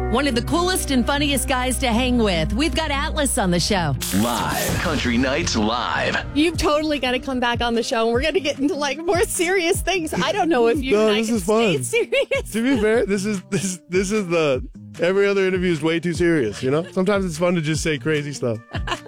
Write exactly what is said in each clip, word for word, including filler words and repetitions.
One of the coolest and funniest guys to hang with. We've got Atlas on the show. Live. Country Nights Live. You've totally got to come back on the show, and we're going to get into like more serious things. I don't know if you no, and I this can is fun. stay serious. To be fair, this is this this is the every other interview is way too serious. You know, sometimes it's fun to just say crazy stuff.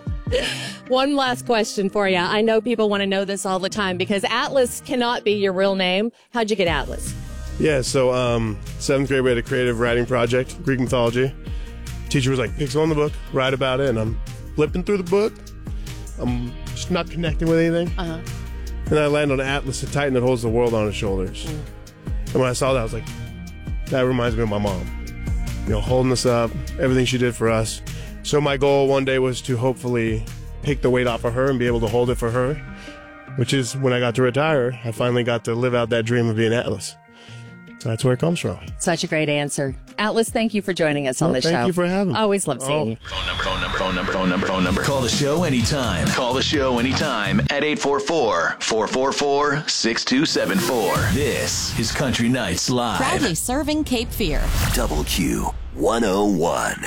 One last question for you. I know people want to know this all the time because Atlas cannot be your real name. How'd you get Atlas? Yeah, so um, seventh grade we had a creative writing project, Greek mythology. Teacher was like, pick someone in the book, write about it, and I'm flipping through the book. I'm just not connecting with anything. Uh-huh. And then I land on Atlas, the titan that holds the world on his shoulders. Mm. And when I saw that, I was like, that reminds me of my mom. You know, holding us up, everything she did for us. So my goal one day was to hopefully take the weight off of her and be able to hold it for her, which is when I got to retire, I finally got to live out that dream of being Atlas. So that's where it comes from. Such a great answer. Atlas, thank you for joining us on well, the show. Thank you for having me. Always love seeing oh. you. Phone number, phone number, phone number, phone number, phone number. Call the show anytime. Call the show anytime at eight four four, four four four, six two seven four. This is Country Nights Live. Proudly serving Cape Fear. Double Q one oh one.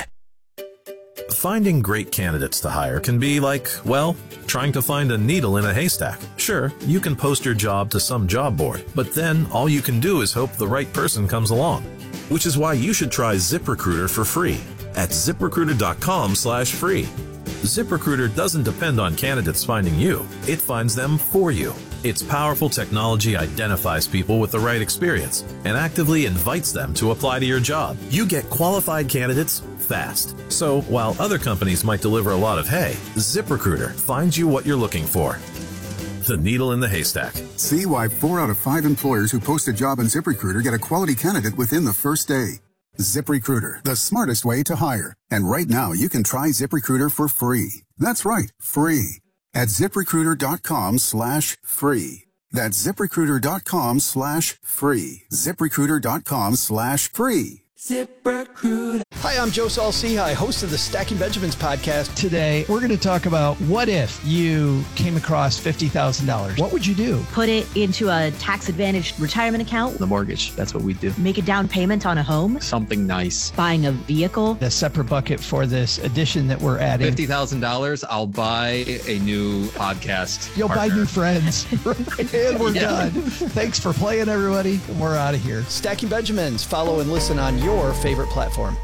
Finding great candidates to hire can be like, well, trying to find a needle in a haystack. Sure, you can post your job to some job board, but then all you can do is hope the right person comes along. Which is why you should try ZipRecruiter for free at ZipRecruiter.com slash free. ZipRecruiter doesn't depend on candidates finding you. It finds them for you. Its powerful technology identifies people with the right experience and actively invites them to apply to your job. You get qualified candidates fast. So while other companies might deliver a lot of hay, ZipRecruiter finds you what you're looking for. The needle in the haystack. See why four out of five employers who post a job on ZipRecruiter get a quality candidate within the first day. ZipRecruiter, the smartest way to hire. And right now, you can try ZipRecruiter for free. That's right, free. At ZipRecruiter.com slash free. That's ZipRecruiter.com slash free. ZipRecruiter.com slash free. ZipRecruiter. Hi, I'm Joe Saul-Sehy, host of the Stacking Benjamins podcast. Today, we're going to talk about what if you came across fifty thousand dollars. What would you do? Put it into a tax-advantaged retirement account. The mortgage, that's what we do. Make a down payment on a home. Something nice. Buying a vehicle. A separate bucket for this addition that we're adding. fifty thousand dollars, I'll buy a new podcast You'll partner. buy new friends. And we're yeah. done. Thanks for playing, everybody. And we're out of here. Stacking Benjamins. Follow and listen on your favorite platform.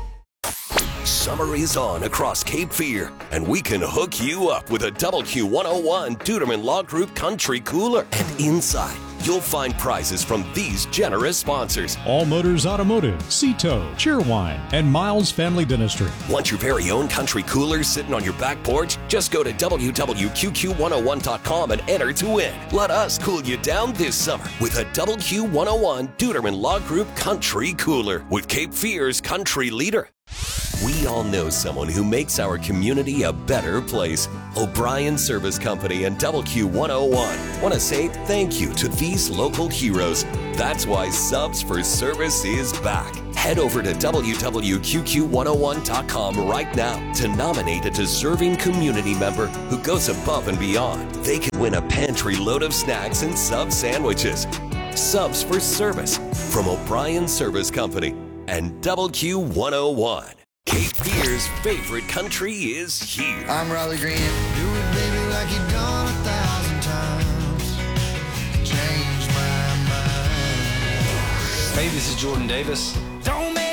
Summer is on across Cape Fear, and we can hook you up with a W Q one oh one Duderman Law Group Country Cooler. And inside, you'll find prizes from these generous sponsors. All Motors Automotive, Cito, Cheerwine, and Miles Family Dentistry. Want your very own country cooler sitting on your back porch? Just go to W W Q Q one oh one dot com and enter to win. Let us cool you down this summer with a W Q one oh one Duderman Law Group Country Cooler with Cape Fear's country leader. We all know someone who makes our community a better place. O'Brien Service Company and W Q one oh one want to say thank you to these local heroes. That's why Subs for Service is back. Head over to W W Q Q one oh one dot com right now to nominate a deserving community member who goes above and beyond. They can win a pantry load of snacks and sub sandwiches. Subs for Service from O'Brien Service Company and W Q one oh one. Cape Fear's favorite country is here. I'm Riley Green. Do it, baby, like you've done a thousand times. Change my mind. Hey, this is Jordan Davis.